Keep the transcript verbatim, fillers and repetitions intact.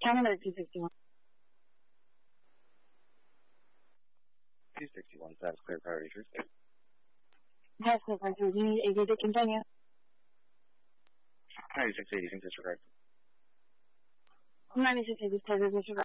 Canada two sixty-one. two sixty-one, status clear, priority troops. Status clear, priority troops. You need eighty to continue. ninety-six eighty, disregard. ninety-six eighty, disregard.